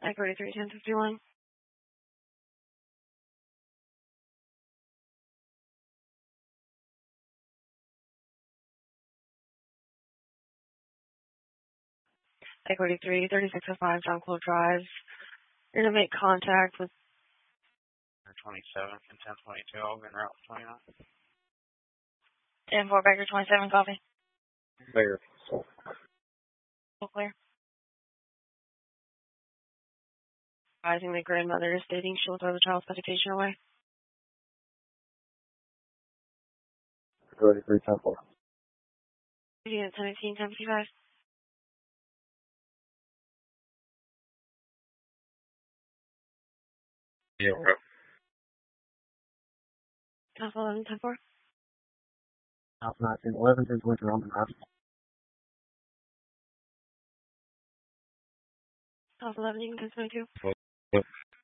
Equity 31051. Equity 3605 John Clove Drive. You're going to make contact with 27th and 1022, en route 29. 10-4 Baker 27, copy. Clear. All clear. Advising the grandmother is stating she will throw the child's medication away. Equity 310-4. Unit 17, 1055. Zero. Alpha 11, 10-4. Alpha 19, 11, 10, 20, Roman, Alpha 11, 1022.